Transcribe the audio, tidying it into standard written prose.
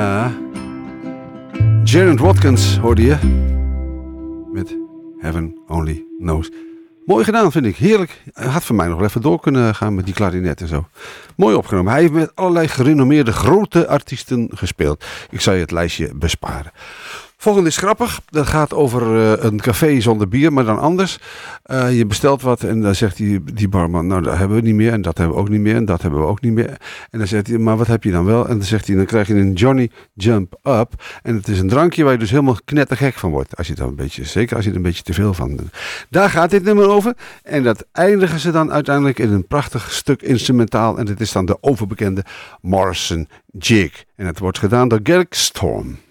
Gerard Watkins hoorde je met Heaven Only Knows. Mooi gedaan, vind ik. Heerlijk. Hij had van mij nog even door kunnen gaan met die klarinet en zo. Mooi opgenomen. Hij heeft met allerlei gerenommeerde grote artiesten gespeeld. Ik zal je het lijstje besparen. Volgende is grappig. Dat gaat over een café zonder bier, maar dan anders. Je bestelt wat en dan zegt die barman, nou dat hebben we niet meer en dat hebben we ook niet meer en dat hebben we ook niet meer. En dan zegt hij, maar wat heb je dan wel? En dan zegt hij, dan krijg je een Johnny Jump Up. En het is een drankje waar je dus helemaal knettergek van wordt. Als je het dan een beetje, zeker als je er een beetje te veel van doet. Daar gaat dit nummer over. En dat eindigen ze dan uiteindelijk in een prachtig stuk instrumentaal. En dit is dan de overbekende Morrison Jig. En het wordt gedaan door Garrick Storm.